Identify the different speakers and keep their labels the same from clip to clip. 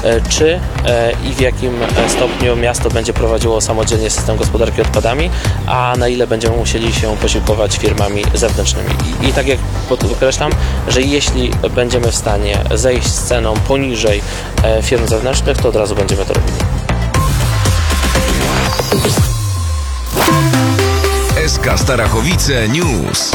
Speaker 1: czy i w jakim stopniu miasto będzie prowadziło samodzielnie system gospodarki odpadami, a na ile będziemy musieli się posiłkować firmami zewnętrznymi. I tak jak podkreślam, że jeśli będziemy w stanie zejść z ceną poniżej firm zewnętrznych, to od razu będziemy to robili.
Speaker 2: SK Starachowice News.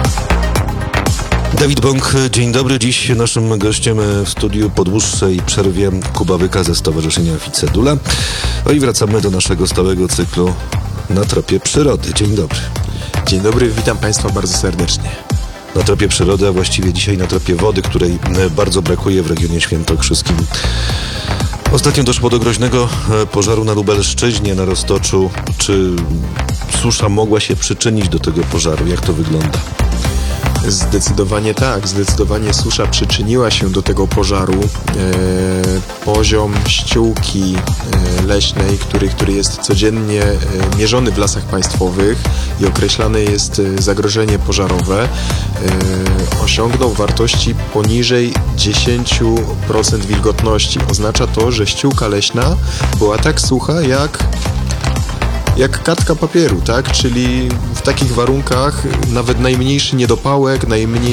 Speaker 3: Dawid Bąk, dzień dobry. Dziś naszym gościem w studiu po dłuższej przerwie Kuba Wyka ze Stowarzyszenia Ficedula. No i wracamy do naszego stałego cyklu Na tropie przyrody. Dzień dobry.
Speaker 4: Dzień dobry, witam Państwa bardzo serdecznie.
Speaker 3: Na tropie przyrody, a właściwie dzisiaj na tropie wody, której bardzo brakuje w regionie świętokrzyskim. Ostatnio doszło do groźnego pożaru na Lubelszczyźnie, na Roztoczu. Czy susza mogła się przyczynić do tego pożaru? Jak to wygląda?
Speaker 4: Zdecydowanie tak, zdecydowanie susza przyczyniła się do tego pożaru. Poziom ściółki leśnej, który jest codziennie mierzony w lasach państwowych i określane jest zagrożenie pożarowe, osiągnął wartości poniżej 10% wilgotności. Oznacza to, że ściółka leśna była tak sucha jak kartka papieru, tak? Czyli w takich warunkach nawet najmniejszy niedopałek,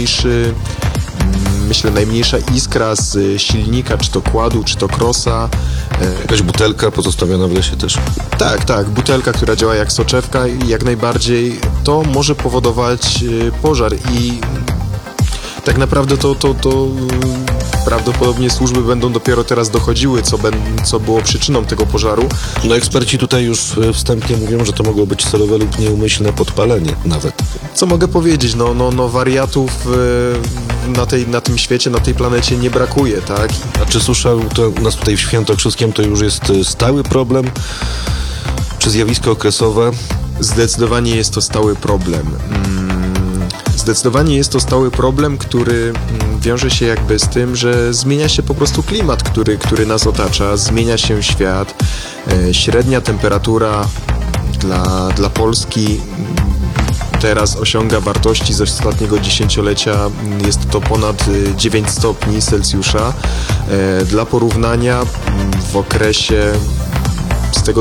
Speaker 4: najmniejsza iskra z silnika, czy to kładu, czy to krosa.
Speaker 3: Jakaś butelka pozostawiona w lesie też.
Speaker 4: Tak, butelka, która działa jak soczewka i jak najbardziej to może powodować pożar i tak naprawdę to prawdopodobnie służby będą dopiero teraz dochodziły, co było przyczyną tego pożaru.
Speaker 3: No eksperci tutaj już wstępnie mówią, że to mogło być celowe lub nieumyślne podpalenie nawet.
Speaker 4: Co mogę powiedzieć? No wariatów na tym świecie, na tej planecie nie brakuje, tak?
Speaker 3: A czy susza to u nas tutaj w Świętokrzyskiem to już jest stały problem? Czy zjawisko okresowe?
Speaker 4: Zdecydowanie jest to stały problem. Zdecydowanie jest to stały problem, który wiąże się jakby z tym, że zmienia się po prostu klimat, który nas otacza, zmienia się świat. Średnia temperatura dla Polski teraz osiąga wartości z ostatniego dziesięciolecia, jest to ponad 9 stopni Celsjusza. Dla porównania w okresie z tego,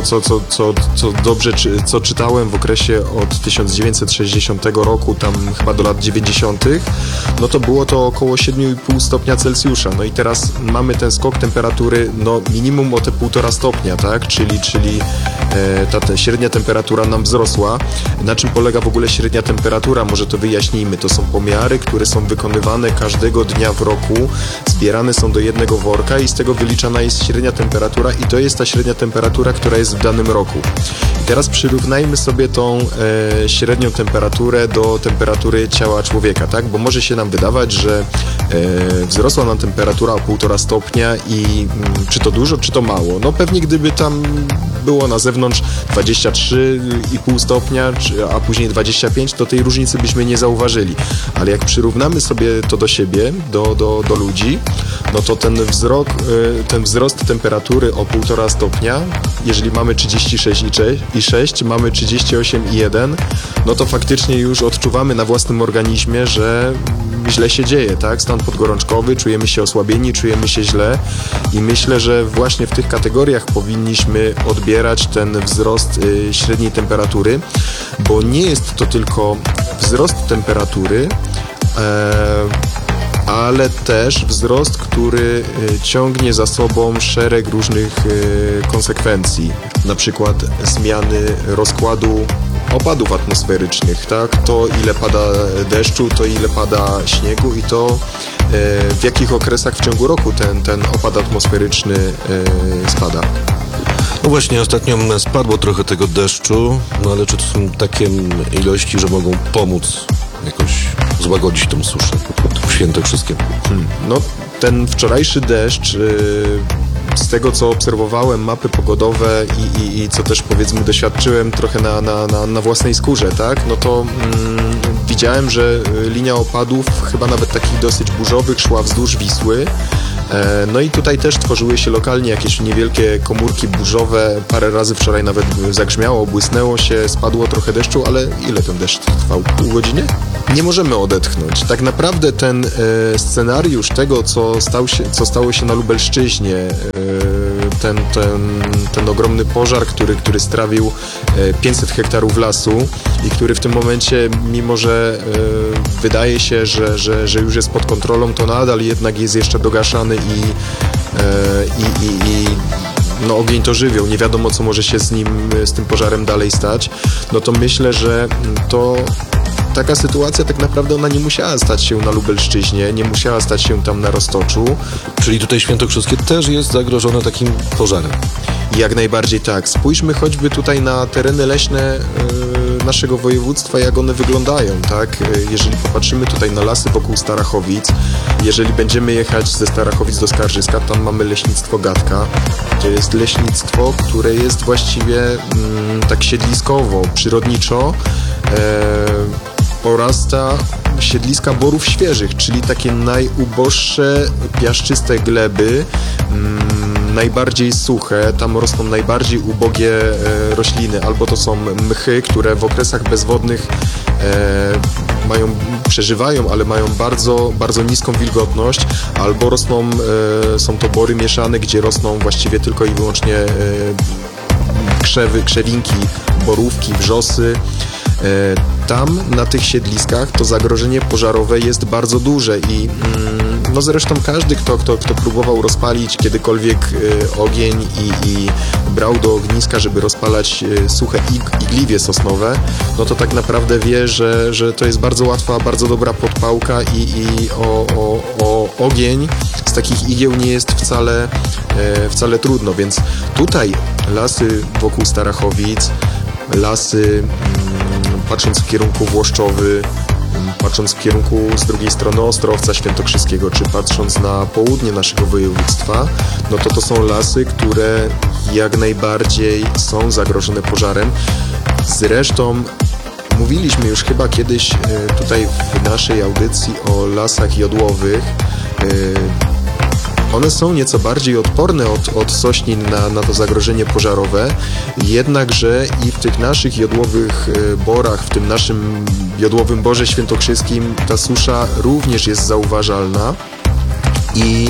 Speaker 4: co czytałem w okresie od 1960 roku, tam chyba do lat 90., no to było to około 7,5 stopnia Celsjusza. No i teraz mamy ten skok temperatury, no minimum o te 1,5 stopnia, tak? Czyli ta średnia temperatura nam wzrosła. Na czym polega w ogóle średnia temperatura? Może to wyjaśnijmy. To są pomiary, które są wykonywane każdego dnia w roku, zbierane są do jednego worka i z tego wyliczana jest średnia temperatura i to jest ta średnia temperatura, która jest w danym roku. I teraz przyrównajmy sobie tą średnią temperaturę do temperatury ciała człowieka, tak? Bo może się nam wydawać, że wzrosła nam temperatura o 1,5 stopnia i czy to dużo, czy to mało? No pewnie gdyby tam było na zewnątrz 23,5 stopnia, a później 25, to tej różnicy byśmy nie zauważyli. Ale jak przyrównamy sobie to do siebie, do ludzi, no to ten wzrost temperatury o 1,5 stopnia, jeżeli mamy 36,6, mamy 38,1, no to faktycznie już odczuwamy na własnym organizmie, że źle się dzieje, tak? Stan podgorączkowy, czujemy się osłabieni, czujemy się źle i myślę, że właśnie w tych kategoriach powinniśmy odbierać ten wzrost średniej temperatury, bo nie jest to tylko wzrost temperatury, ale też wzrost, który ciągnie za sobą szereg różnych konsekwencji, na przykład zmiany rozkładu opadów atmosferycznych, tak? To ile pada deszczu, to ile pada śniegu i to w jakich okresach w ciągu roku ten opad atmosferyczny spada.
Speaker 3: No właśnie, ostatnio spadło trochę tego deszczu, no ale czy to są takie ilości, że mogą pomóc jakoś złagodzić tą suszę w Świętokrzyskiem?
Speaker 4: No, ten wczorajszy deszcz, z tego co obserwowałem, mapy pogodowe i co też powiedzmy doświadczyłem trochę na własnej skórze, tak? No to widziałem, że linia opadów, chyba nawet takich dosyć burzowych, szła wzdłuż Wisły. No i tutaj też tworzyły się lokalnie jakieś niewielkie komórki burzowe. Parę razy wczoraj nawet zagrzmiało, błysnęło się, spadło trochę deszczu, ale ile ten deszcz trwał? Pół godziny? Nie możemy odetchnąć. Tak naprawdę ten scenariusz tego, co stało się na Lubelszczyźnie, ten ogromny pożar, który strawił 500 hektarów lasu i który w tym momencie, mimo że wydaje się, że już jest pod kontrolą, to nadal jednak jest jeszcze dogaszany i no, ogień to żywioł, nie wiadomo, co może się z tym pożarem dalej stać, no to myślę, że taka sytuacja tak naprawdę ona nie musiała stać się na Lubelszczyźnie, nie musiała stać się tam na Roztoczu.
Speaker 3: Czyli tutaj Świętokrzyskie też jest zagrożone takim pożarem.
Speaker 4: Jak najbardziej tak. Spójrzmy choćby tutaj na tereny leśne naszego województwa, jak one wyglądają, tak? Jeżeli popatrzymy tutaj na lasy wokół Starachowic, jeżeli będziemy jechać ze Starachowic do Skarżyska, tam mamy leśnictwo Gatka. To jest leśnictwo, które jest właściwie tak siedliskowo, przyrodniczo, porasta siedliska borów świeżych, czyli takie najuboższe, piaszczyste gleby, najbardziej suche, tam rosną najbardziej ubogie rośliny, albo to są mchy, które w okresach bezwodnych przeżywają, ale mają bardzo, bardzo niską wilgotność, albo są to bory mieszane, gdzie rosną właściwie tylko i wyłącznie krzewinki, borówki, wrzosy. Tam na tych siedliskach to zagrożenie pożarowe jest bardzo duże i no zresztą każdy, kto próbował rozpalić kiedykolwiek ogień i brał do ogniska, żeby rozpalać suche igliwie sosnowe, no to tak naprawdę wie, że to jest bardzo łatwa, bardzo dobra podpałka i o ogień z takich igieł nie jest wcale trudno, więc tutaj lasy wokół Starachowic, lasy patrząc w kierunku Włoszczowy, patrząc w kierunku z drugiej strony Ostrowca Świętokrzyskiego, czy patrząc na południe naszego województwa, no to są lasy, które jak najbardziej są zagrożone pożarem. Zresztą mówiliśmy już chyba kiedyś tutaj w naszej audycji o lasach jodłowych. One są nieco bardziej odporne od sośnin na to zagrożenie pożarowe, jednakże i w tych naszych jodłowych borach, w tym naszym jodłowym borze świętokrzyskim ta susza również jest zauważalna i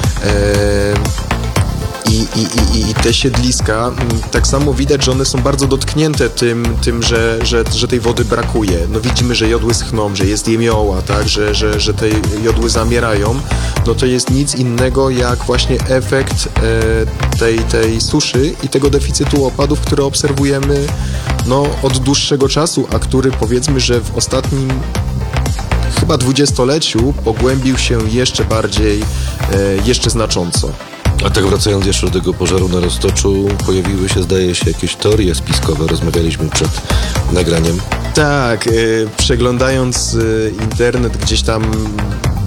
Speaker 4: te siedliska, tak samo widać, że one są bardzo dotknięte tym że tej wody brakuje. No widzimy, że jodły schną, że jest jemioła, tak, że te jodły zamierają. No to jest nic innego jak właśnie efekt tej suszy i tego deficytu opadów, które obserwujemy no, od dłuższego czasu, a który powiedzmy, że w ostatnim chyba 20-leciu pogłębił się jeszcze bardziej, jeszcze znacząco.
Speaker 3: A tak wracając jeszcze do tego pożaru na Roztoczu, pojawiły się, zdaje się, jakieś teorie spiskowe. Rozmawialiśmy przed nagraniem.
Speaker 4: Tak, przeglądając internet gdzieś tam